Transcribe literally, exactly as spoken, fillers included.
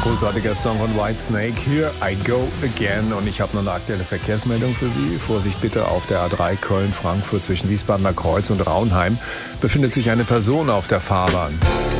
Großartiger Song von Whitesnake. Here I Go Again. Und ich habe noch eine aktuelle Verkehrsmeldung für Sie. Vorsicht bitte, auf der A drei Köln-Frankfurt zwischen Wiesbadener Kreuz und Raunheim befindet sich eine Person auf der Fahrbahn.